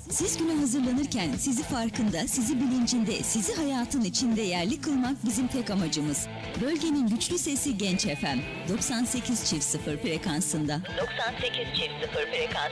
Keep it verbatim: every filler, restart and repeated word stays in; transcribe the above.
Siz güne hazırlanırken sizi farkında, sizi bilincinde, sizi hayatın içinde yerli kılmak bizim tek amacımız. Bölgenin güçlü sesi Genç F M. doksan sekiz çift sıfır frekansında. doksan sekiz çift sıfır frekans.